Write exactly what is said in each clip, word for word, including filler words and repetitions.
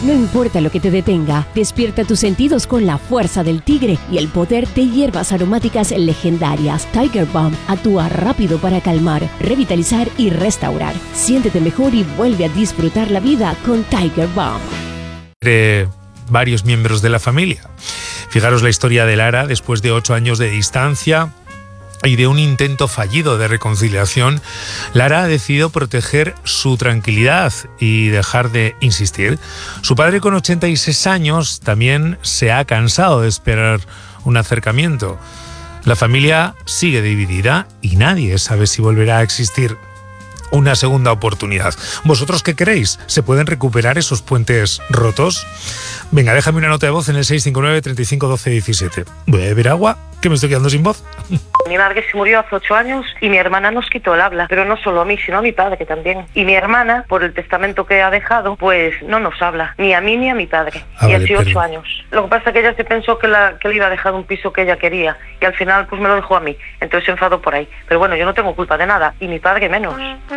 No importa lo que te detenga, despierta tus sentidos con la fuerza del tigre y el poder de hierbas aromáticas legendarias. Tiger Balm actúa rápido para calmar, revitalizar y restaurar. Siéntete mejor y vuelve a disfrutar la vida con Tiger Balm. De varios miembros de la familia. Fijaros la historia de Lara después de ocho años de distancia y de un intento fallido de reconciliación. Lara ha decidido proteger su tranquilidad y dejar de insistir. Su padre, con ochenta y seis años, también se ha cansado de esperar un acercamiento. La familia sigue dividida y nadie sabe si volverá a existir una segunda oportunidad. ¿Vosotros qué creéis? ¿Se pueden recuperar esos puentes rotos? Venga, déjame una nota de voz en el seis cinco nueve, treinta y cinco, doce, diecisiete. Voy a beber agua, que me estoy quedando sin voz. Mi madre se murió hace ocho años y mi hermana nos quitó el habla, pero no solo a mí, sino a mi padre también. Y mi hermana, por el testamento que ha dejado, pues no nos habla, ni a mí ni a mi padre. Ah, y vale, así pero... ocho años. Lo que pasa es que ella se pensó que, la, que le iba a dejar un piso que ella quería y al final pues me lo dejó a mí. Entonces se enfadó por ahí. Pero bueno, yo no tengo culpa de nada y mi padre menos.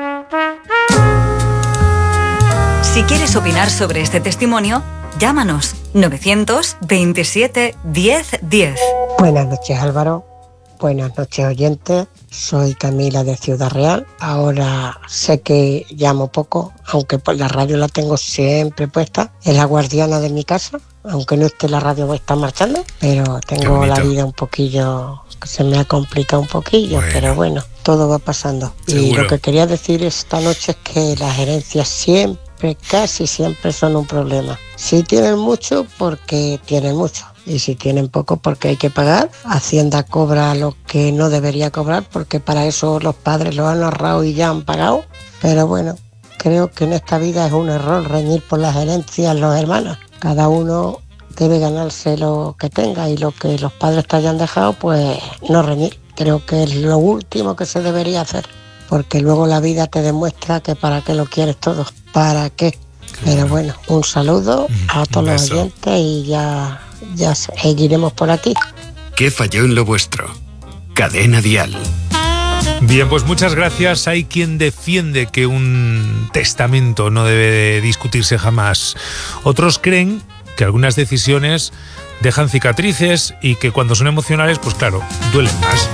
Si quieres opinar sobre este testimonio, llámanos novecientos veintisiete diez diez. Buenas noches, Álvaro. Buenas noches, oyentes. Soy Camila de Ciudad Real. Ahora sé que llamo poco, aunque por la radio la tengo siempre puesta. Es la guardiana de mi casa, aunque no esté la radio, está marchando. Pero tengo la vida un poquillo, se me ha complicado un poquillo, bueno. Pero bueno, todo va pasando. ¿Seguro? Y lo que quería decir esta noche es que las herencias siempre, casi siempre son un problema. Si tienen mucho, porque tienen mucho. Y si tienen poco, porque hay que pagar. Hacienda cobra lo que no debería cobrar, porque para eso los padres lo han ahorrado y ya han pagado. Pero bueno, creo que en esta vida es un error reñir por las herencias los hermanos. Cada uno debe ganarse lo que tenga y lo que los padres te hayan dejado, pues no reñir. Creo que es lo último que se debería hacer, porque luego la vida te demuestra que para qué lo quieres todo, para qué. Pero bueno, un saludo a todos los oyentes y ya... Ya seguiremos por aquí. ¿Qué falló en lo vuestro? Cadena Dial. Bien, pues muchas gracias. Hay quien defiende que un testamento no debe de discutirse jamás. Otros creen que algunas decisiones dejan cicatrices y que cuando son emocionales, pues claro, duelen más.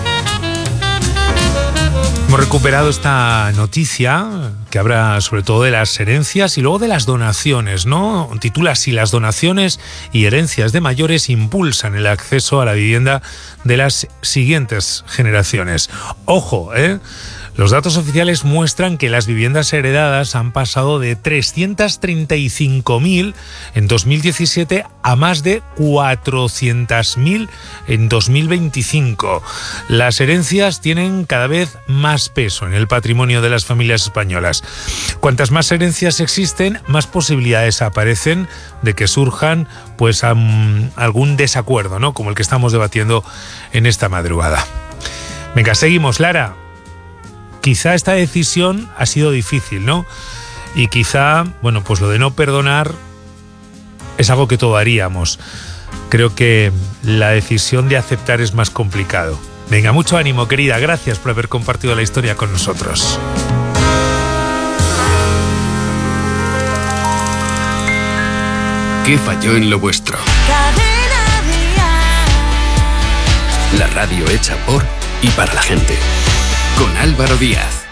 Hemos recuperado esta noticia que habla sobre todo de las herencias y luego de las donaciones, ¿no? Titula así: las donaciones y herencias de mayores impulsan el acceso a la vivienda de las siguientes generaciones. Ojo, ¿eh? Los datos oficiales muestran que las viviendas heredadas han pasado de trescientas treinta y cinco mil en dos mil diecisiete a más de cuatrocientas mil en dos mil veinticinco. Las herencias tienen cada vez más peso en el patrimonio de las familias españolas. Cuantas más herencias existen, más posibilidades aparecen de que surjan pues um, algún desacuerdo, ¿no? Como el que estamos debatiendo en esta madrugada. Venga, seguimos, Lara. Quizá esta decisión ha sido difícil, ¿no? Y quizá, bueno, pues lo de no perdonar es algo que todos haríamos. Creo que la decisión de aceptar es más complicado. Venga, mucho ánimo, querida. Gracias por haber compartido la historia con nosotros. ¿Qué falló en lo vuestro? La radio hecha por y para la gente. Con Álvaro Díaz.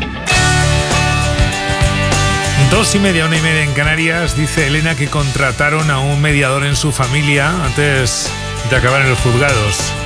Dos y media, una y media en Canarias. Dice Elena que contrataron a un mediador en su familia antes de acabar en los juzgados.